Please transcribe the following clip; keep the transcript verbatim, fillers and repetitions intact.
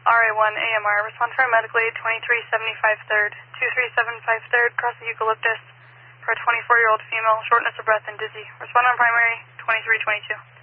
R A one A M R. Respond for a medical aid twenty-three seventy-five third, two three seven five third, cross the eucalyptus for a twenty-four-year-old female, shortness of breath and dizzy. Respond on primary twenty-three twenty-two.